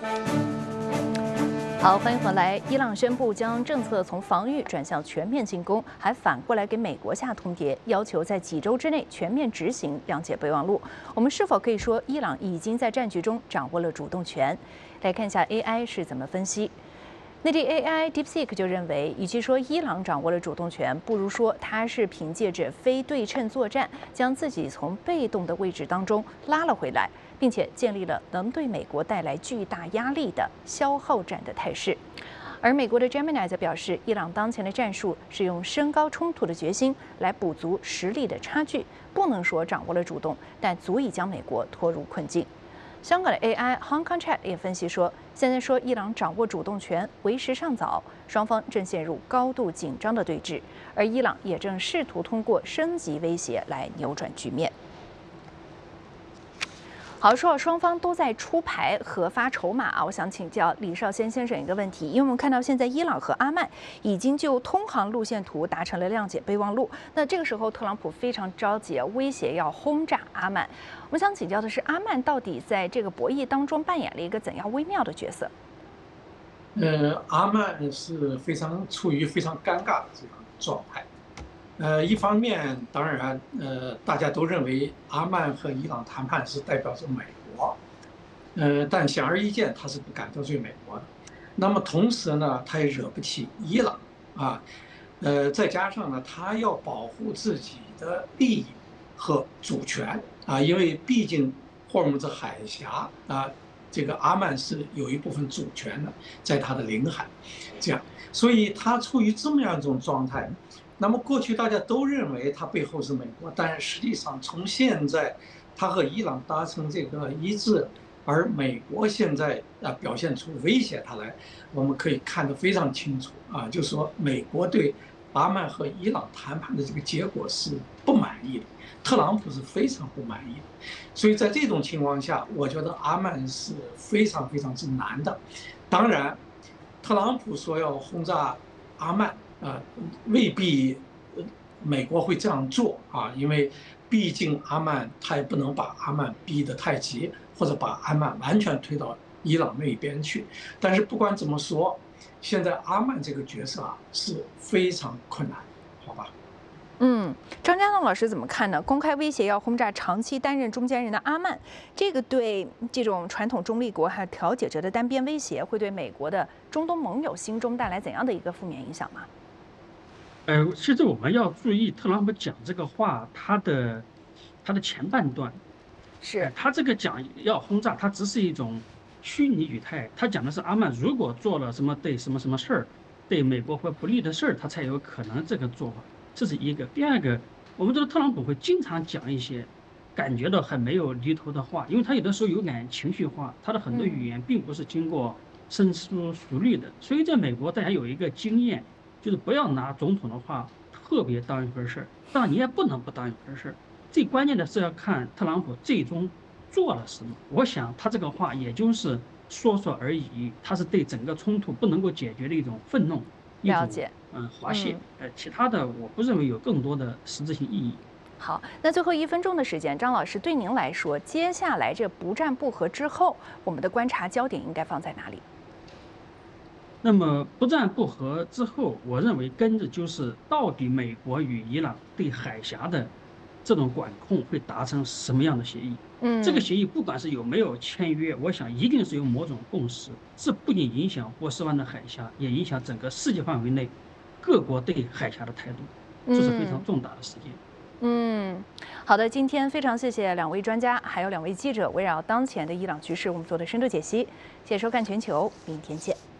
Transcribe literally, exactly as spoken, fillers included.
好，欢迎回来。伊朗宣布将政策从防御转向全面进攻，还反过来给美国下通牒，要求在几周之内全面执行谅解备忘录。我们是否可以说，伊朗已经在战局中掌握了主动权？来看一下 A I 是怎么分析。内地 A I DeepSeek 就认为，与其说伊朗掌握了主动权，不如说它是凭借着非对称作战，将自己从被动的位置当中拉了回来，并且建立了能对美国带来巨大压力的消耗战的态势。而美国的 Gemini 则表示，伊朗当前的战术是用升高冲突的决心来补足实力的差距，不能说掌握了主动，但足以将美国拖入困境。香港的 A I Hong Kong Chat 也分析说，现在说伊朗掌握主动权为时尚早，双方正陷入高度紧张的对峙，而伊朗也正试图通过升级威胁来扭转局面。好，说到双方都在出牌核发筹码啊，我想请教李少先先生一个问题，因为我们看到现在伊朗和阿曼已经就通航路线图达成了谅解备忘录，那这个时候特朗普非常着急，威胁要轰炸阿曼。我想请教的是，阿曼到底在这个博弈当中扮演了一个怎样微妙的角色？ 呃，阿曼是非常处于非常尴尬的这样状态。呃，一方面，当然，呃，大家都认为阿曼和伊朗谈判是代表着美国，呃，但显而易见，他是不敢得罪美国的。那么同时呢，他也惹不起伊朗啊，呃，再加上呢，他要保护自己的利益和主权啊，因为毕竟霍尔木兹海峡啊，这个阿曼是有一部分主权的，在他的领海，这样，所以他处于这么样一种状态。那么过去大家都认为它背后是美国，但实际上从现在他和伊朗达成这个一致，而美国现在啊表现出威胁他来，我们可以看得非常清楚啊，就是说美国对阿曼和伊朗谈判的这个结果是不满意的，特朗普是非常不满意的，所以在这种情况下，我觉得阿曼是非常非常之难的。当然，特朗普说要轰炸阿曼。啊，未必，美国会这样做啊，因为毕竟阿曼他也不能把阿曼逼得太急，或者把阿曼完全推到伊朗那一边去。但是不管怎么说，现在阿曼这个角色啊是非常困难，好吧？ 嗯，张家栋老师怎么看呢？公开威胁要轰炸长期担任中间人的阿曼，这个对这种传统中立国还有调解者的单边威胁，会对美国的中东盟友心中带来怎样的一个负面影响吗？ 呃，其实我们要注意，特朗普讲这个话，他的他的前半段， 是他这个讲要轰炸，他只是一种虚拟语态。他讲的是阿曼如果做了什么对什么什么事儿，对美国会不利的事儿，他才有可能这个做法。这是一个。第二个，我们知道特朗普会经常讲一些感觉到很没有厘头的话，因为他有的时候有点情绪化，他的很多语言并不是经过深思熟虑的。所以在美国，大家有一个经验。就是不要拿总统的话特别当一回事儿，但你也不能不当一回事儿。最关键的是要看特朗普最终做了什么。我想他这个话也就是说说而已，他是对整个冲突不能够解决的一种愤怒，一种嗯滑泻。呃，其他的我不认为有更多的实质性意义。 好，那最后一分钟的时间，张老师对您来说，接下来这不战不和之后，我们的观察焦点应该放在哪里？ 那么不战不和之后，我认为跟着就是到底美国与伊朗对海峡的这种管控会达成什么样的协议？嗯，这个协议不管是有没有签约，我想一定是有某种共识。这不仅影响波斯湾的海峡，也影响整个世界范围内各国对海峡的态度，这是非常重大的事件。 嗯，好的，今天非常谢谢两位专家，还有两位记者，围绕当前的伊朗局势，我们做的深度解析。谢谢收看全球，明天见。